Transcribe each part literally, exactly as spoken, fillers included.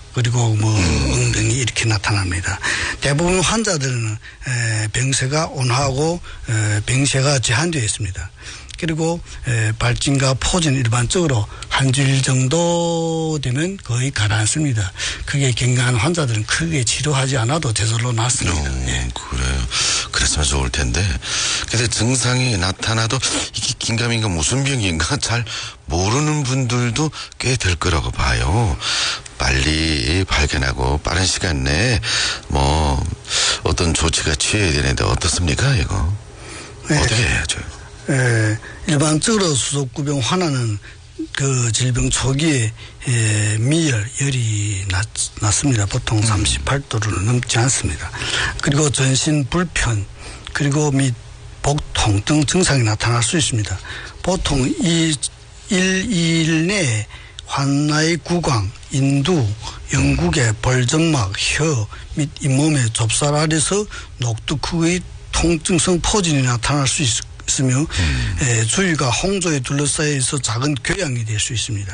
그리고 뭐 음. 엉덩이 이렇게 나타납니다. 대부분 환자들은 에, 병세가 온화하고 에, 병세가 제한되어 있습니다. 그리고 에, 발진과 포진 일반적으로 한 주일 정도 되면 거의 가라앉습니다. 그게 건강한 환자들은 크게 치료하지 않아도 저절로 낫습니다. 오, 예. 그래요. 그랬으면 좋을 텐데. 근데 증상이 나타나도 이게 긴가민가 무슨 병인가 잘 모르는 분들도 꽤 될 거라고 봐요. 빨리 발견하고 빠른 시간 내에 뭐 어떤 조치가 취해야 되는데 어떻습니까 이거? 네. 어떻게 해야죠? 예, 일반적으로 수족구병 환아는 그 질병 초기에 예, 미열, 열이 낮, 낮습니다. 보통 음. 삼십팔 도를 넘지 않습니다. 그리고 전신 불편, 그리고 및 복통 등 증상이 나타날 수 있습니다. 보통 이 일, 이 일 내에 환아의 구강, 인두, 영국의 벌점막, 혀 및 잇몸의 좁쌀 아래서 녹두크의 통증성 포진이 나타날 수 있습니다. 있으며 음. 에, 주위가 홍조에 둘러싸여 있어 작은 교양이 될 수 있습니다.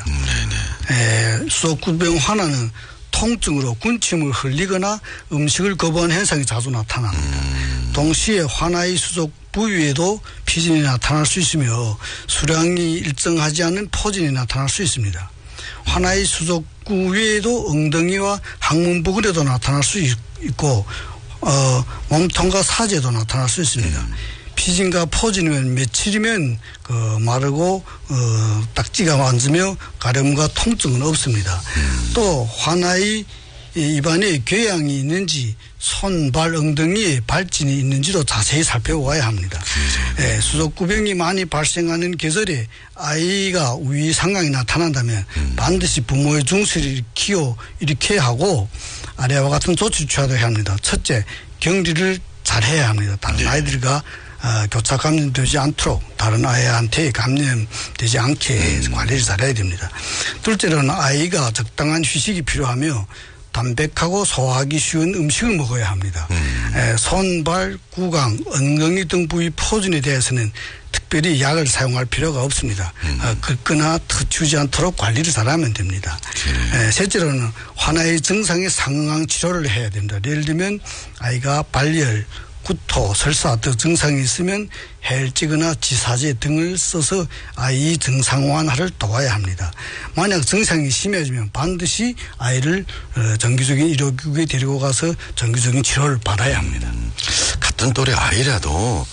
음, 수족구병 환아는 통증으로 군침을 흘리거나 음식을 거부하는 현상이 자주 나타납니다. 음. 동시에 환아의 수족 부위에도 피진이 나타날 수 있으며 수량이 일정하지 않은 포진이 나타날 수 있습니다. 환아의 수족구 외에도 엉덩이와 항문 부근에도 나타날 수 있고 어, 몸통과 사지에도 나타날 수 있습니다. 음. 피진과 포진이면 며칠이면 그 마르고 어, 딱지가 만지며 가려움과 통증은 없습니다. 음. 또 환아의 입안에 궤양이 있는지 손, 발, 엉덩이에 발진이 있는지도 자세히 살펴봐야 합니다. 예, 수족구병이 많이 발생하는 계절에 아이가 위 상황이 나타난다면 음. 반드시 부모의 중수를 키워 이렇게 하고 아래와 같은 조치를 취하도록 해야 합니다. 첫째, 격리를 잘해야 합니다. 다른 네. 아이들과 어, 교차 감염되지 않도록 다른 아이한테 감염되지 않게 음. 관리를 잘해야 됩니다. 둘째로는 아이가 적당한 휴식이 필요하며 담백하고 소화하기 쉬운 음식을 먹어야 합니다. 음. 에, 손, 발, 구강, 엉덩이 등 부위 포진에 대해서는 특별히 약을 사용할 필요가 없습니다. 음. 어, 긁거나 터치지 않도록 관리를 잘하면 됩니다. 에, 셋째로는 환아의 증상에 상응한 치료를 해야 됩니다. 예를 들면 아이가 발열, 구토, 설사 등 증상이 있으면 헬찌거나 지사제 등을 써서 아이 증상 완화를 도와야 합니다. 만약 증상이 심해지면 반드시 아이를 정기적인 의료기구에 데리고 가서 정기적인 치료를 받아야 합니다. 음, 같은 또래 아이라도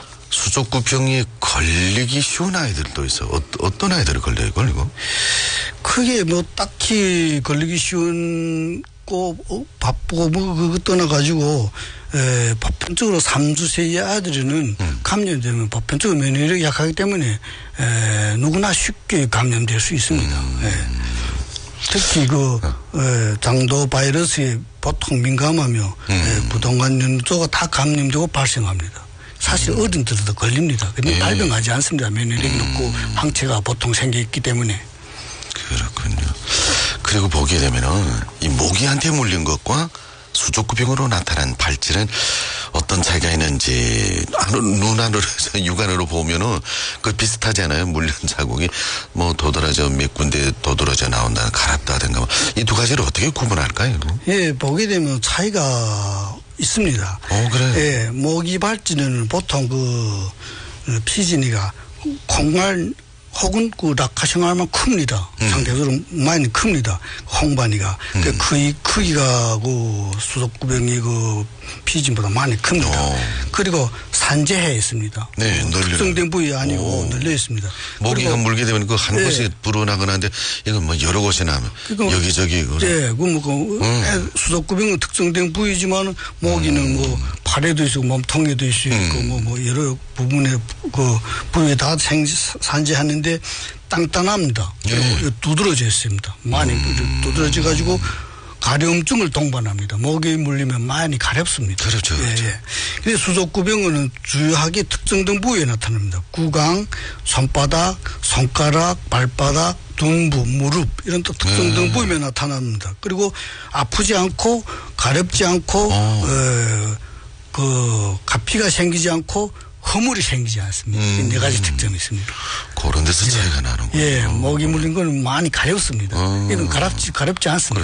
수족구병이 걸리기 쉬운 아이들도 있어. 어, 어떤 아이들이 걸려요, 걸리고? 크게 뭐 딱히 걸리기 쉬운 고 어, 바쁘고 뭐 그거 떠나가지고 에, 보편적으로 삼 주 세의 아들은 음. 감염되면 보편적으로 면역력이 약하기 때문에 에, 누구나 쉽게 감염될 수 있습니다. 음. 에. 특히 그 어. 에, 장도 바이러스에 보통 민감하며 음. 에, 부동간 연조가 다 감염되고 발생합니다. 사실 음. 어른들도 걸립니다. 근데 예. 발병하지 않습니다. 면역력이 음. 높고 항체가 보통 생겨 있기 때문에. 그렇군요. 그리고 보게 되면은 이 모기한테 물린 것과 수족구병으로 나타난 발진은 어떤 차이가 있는지 눈 안으로 해서 육안으로 보면은 그 비슷하지 않아요? 물린 자국이 뭐 도드라져 몇 군데 도드라져 나온다, 갈았다든가 이 두 가지를 어떻게 구분할까요? 예, 보게 되면 차이가 있습니다. 어, 그래요? 예, 모기 발진은 보통 그 피진이가 콩알 혹은 그 낙하생알만 큽니다. 음. 상대적으로 많이 큽니다. 홍반이가. 음. 그 크기, 크기가 그 수족구병이 그 피진보다 많이 큽니다. 오. 그리고 산재해 있습니다. 네, 어, 특정된 부위 아니고 오. 널려 있습니다. 모기가 물게 되면 그 한 네. 곳에 불어나거나 하는데 이건 뭐 여러 곳에 나면 여기저기. 네, 그 뭐 그 음. 수족구병은 특정된 부위지만 모기는 음. 뭐 팔에도 있고 몸통에도 있고 음. 뭐, 뭐 여러 부분에 그 부위에 다 생, 산재하는데 단단합니다. 예. 두드러져 있습니다. 많이 음. 두드러져 가지고 가려움증을 동반합니다. 모기에 물리면 많이 가렵습니다. 그렇죠. 그렇죠. 예, 예. 근데 수족구병은 주요하게 특정된 부위에 나타납니다. 구강, 손바닥, 손가락, 발바닥, 둔부, 무릎 이런 또 특정된 음. 부위에 나타납니다. 그리고 아프지 않고 가렵지 않고 어, 그 가피가 생기지 않고 허물이 생기지 않습니다. 음. 네 가지 특징이 있습니다. 그런 데서 차이가 나는군요. 예, 모기 물린 건 많이 가렵습니다. 음. 이건 가렵지, 가렵지 않습니다.